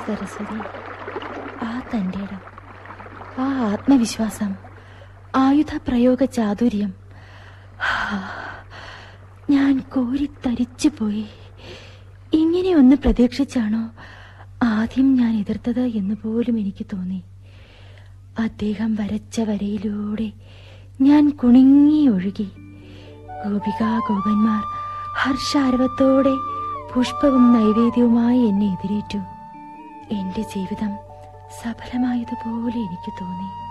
സരസ്വതി, ആ തൻ്റെ ഇടം, ആ ആത്മവിശ്വാസം, ആയുധ പ്രയോഗ ചാതുര്യം, ഞാൻ കോരിത്തരിച്ചു പോയി. ഇങ്ങനെയൊന്ന് പ്രതീക്ഷിച്ചാണോ ആദ്യം ഞാൻ എതിർത്തത് എന്ന് പോലും എനിക്ക് തോന്നി. അദ്ദേഹം വരച്ച വരയിലൂടെ ഞാൻ കുണുങ്ങി ഒഴുകി. ഗോപികാ ഗോപന്മാർ ഹർഷാരവത്തോടെ പുഷ്പവും നൈവേദ്യവുമായി എന്നെ എതിരേറ്റു. എന്റെ ജീവിതം സഫലമായതുപോലെ എനിക്ക് തോന്നി.